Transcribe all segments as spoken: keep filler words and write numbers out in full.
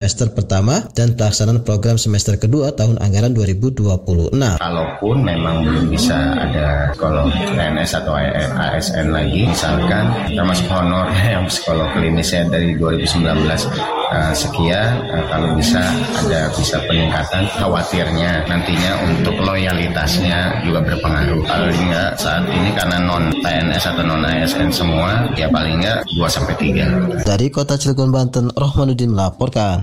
semester pertama dan pelaksanaan program semester kedua tahun anggaran dua ribu dua puluh enam. Kalaupun memang belum bisa ada psikolog P N S atau A S N lagi, misalkan termasuk honor yang psikolog klinisnya dari dua ribu sembilan belas uh, sekian, uh, kalau bisa ada bisa peningkatan, khawatirnya nantinya untuk loyalitasnya juga berpengaruh. Paling enggak saat ini karena non P N S atau non A S N semua, ya paling enggak dua sampai tiga. Dari Kota Cilegon, Banten, Rohmanuddin melaporkan.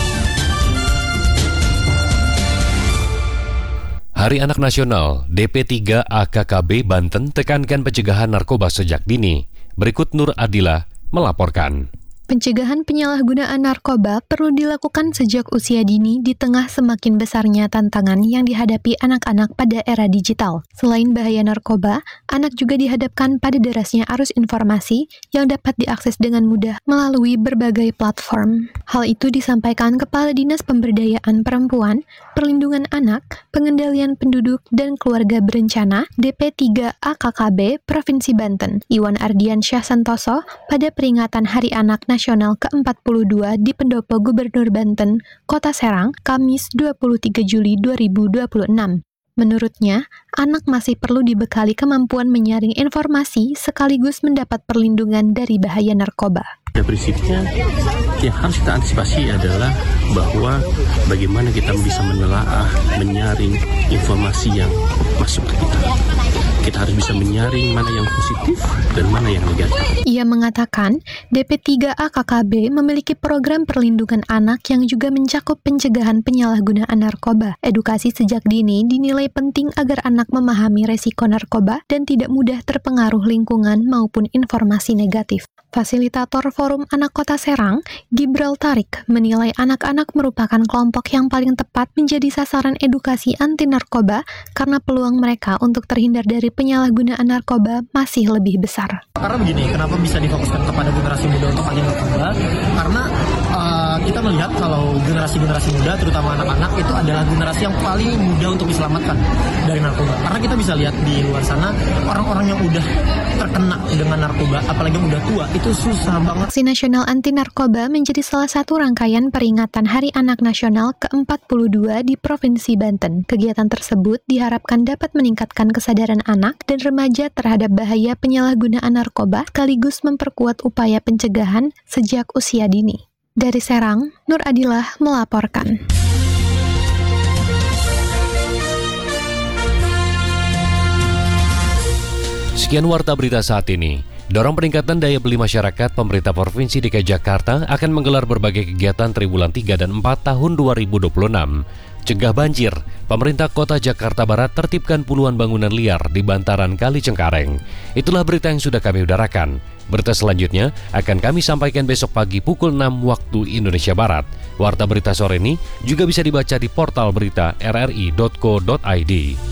Hari Anak Nasional, D P tiga A K K B Banten tekankan pencegahan narkoba sejak dini. Berikut Nur Adila melaporkan. Pencegahan penyalahgunaan narkoba perlu dilakukan sejak usia dini di tengah semakin besarnya tantangan yang dihadapi anak-anak pada era digital. Selain bahaya narkoba, anak juga dihadapkan pada derasnya arus informasi yang dapat diakses dengan mudah melalui berbagai platform. Hal itu disampaikan Kepala Dinas Pemberdayaan Perempuan, Perlindungan Anak, Pengendalian Penduduk dan Keluarga Berencana D P tiga A K K B Provinsi Banten, Iwan Ardian Syah Santoso, pada peringatan Hari Anak Nasional ke empat puluh dua di Pendopo Gubernur Banten, Kota Serang, Kamis dua puluh tiga Juli dua ribu dua puluh enam. Menurutnya, anak masih perlu dibekali kemampuan menyaring informasi sekaligus mendapat perlindungan dari bahaya narkoba. Pada prinsipnya, yang harus kita antisipasi adalah bahwa bagaimana kita bisa menelaah, menyaring informasi yang masuk ke kita. Kita harus bisa menyaring mana yang positif dan mana yang negatif. Ia mengatakan, D P tiga A K K B memiliki program perlindungan anak yang juga mencakup pencegahan penyalahgunaan narkoba. Edukasi sejak dini dinilai penting agar anak memahami resiko narkoba dan tidak mudah terpengaruh lingkungan maupun informasi negatif. Fasilitator Forum Anak Kota Serang, Gibral Tarik, menilai anak-anak merupakan kelompok yang paling tepat menjadi sasaran edukasi anti narkoba karena peluang mereka untuk terhindar dari penyalahgunaan narkoba masih lebih besar. Karena begini, kenapa bisa difokuskan kepada generasi muda untuk anti narkoba? Karena uh, kita melihat kalau generasi-generasi muda, terutama anak-anak, itu adalah generasi yang paling mudah untuk diselamatkan dari narkoba. Karena kita bisa lihat di luar sana, orang-orang yang udah terkena dengan narkoba, apalagi yang udah tua, itu susah banget. Aksi Nasional Anti Narkoba menjadi salah satu rangkaian peringatan Hari Anak Nasional ke empat puluh dua di Provinsi Banten. Kegiatan tersebut diharapkan dapat meningkatkan kesadaran anak dan remaja terhadap bahaya penyalahgunaan narkoba, sekaligus memperkuat upaya pencegahan sejak usia dini. Dari Serang, Nur Adilah melaporkan. Sekian warta berita saat ini. Dorong peningkatan daya beli masyarakat, pemerintah Provinsi D K I Jakarta akan menggelar berbagai kegiatan triwulan tiga dan empat tahun dua ribu dua puluh enam. Cegah banjir, pemerintah Kota Jakarta Barat tertibkan puluhan bangunan liar di bantaran Kali Cengkareng. Itulah berita yang sudah kami udarakan. Berita selanjutnya akan kami sampaikan besok pagi pukul enam waktu Indonesia Barat. Warta berita sore ini juga bisa dibaca di portal berita r r i dot co dot i d.